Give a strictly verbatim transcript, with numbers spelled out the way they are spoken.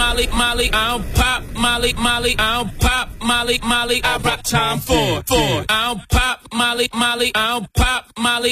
Molly, Molly, I don't pop Molly, Molly, I don't pop Molly, Molly, I rock time for, for. I don't pop Molly, Molly, I don't pop Molly.